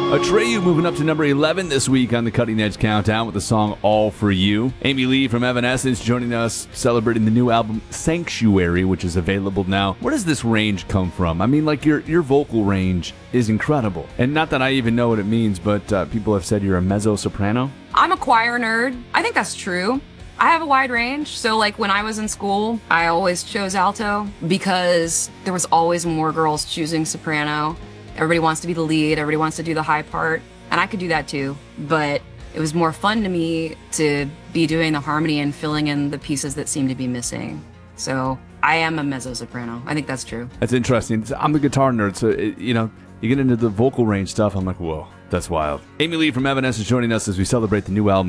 Atreyu moving up to number 11 this week on the Cutting Edge Countdown with the song All For You. Amy Lee from Evanescence joining us, celebrating the new album Sanctuary, which is available now. Where does this range come from? I mean, like, your vocal range is incredible. And not that I even know what it means, but people have said you're a mezzo-soprano. I'm a choir nerd. I think that's true. I have a wide range. So like when I was in school, I always chose alto because there was always more girls choosing soprano. Everybody wants to be the lead, everybody wants to do the high part, and I could do that too. But it was more fun to me to be doing the harmony and filling in the pieces that seem to be missing. So I am a mezzo-soprano. I think that's true. That's interesting. I'm the guitar nerd, so, you get into the vocal range stuff, I'm like, whoa, that's wild. Amy Lee from Evanescence joining us as we celebrate the new album